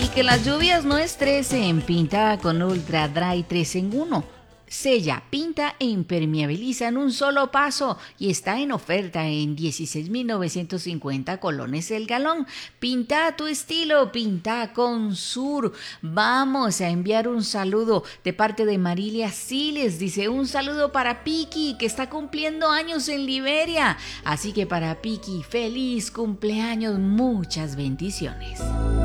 que las lluvias no estresen, pinta con Ultra Dry 3 en 1. Sella, pinta e impermeabiliza en un solo paso y está en oferta en 16.950 colones el galón. Pinta a tu estilo, pinta con Sur. Vamos a enviar un saludo de parte de Marilia Siles. Dice un saludo para Piki que está cumpliendo años en Liberia. Así que para Piki, feliz cumpleaños, muchas bendiciones.